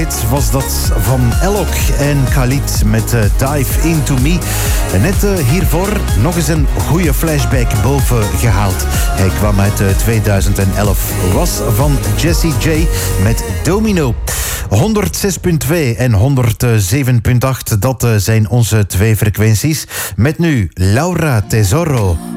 hit was dat van Alok en Khalid met Dive Into Me. En net hiervoor nog eens een goede flashback boven gehaald. Hij kwam uit 2011. Was van Jessie J met Domino. 106.2 en 107.8, dat zijn onze twee frequenties. Met nu Laura Tesoro.